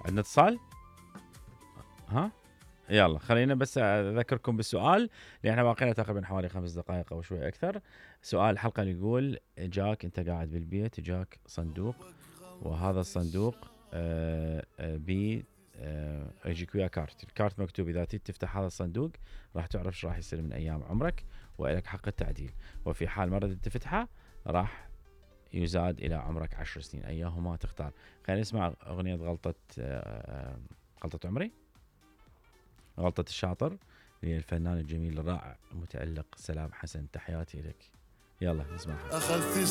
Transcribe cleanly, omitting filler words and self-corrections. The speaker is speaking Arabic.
عندنا اتصال. ها يلا خلينا بس اذكركم بالسؤال اللي احنا باقينا تقريبا حوالي 5 دقائق او شوي اكثر. سؤال الحلقه اللي يقول: جاك انت قاعد بالبيت، جاك صندوق، وهذا الصندوق بي يجيك وياه كارت، الكارت مكتوب اذا تفتح هذا الصندوق راح تعرف ايش راح يصير من ايام عمرك والك حق التعديل، وفي حال ما ردت تفتحه راح يزاد الى عمرك 10 سنين. ايهما تختار؟ خلينا نسمع اغنيه غلطه عمري، غلطة الشاطر للفنان الجميل الرائع المتألق سلام حسن، تحياتي لك. يلا نسمعها. أخذت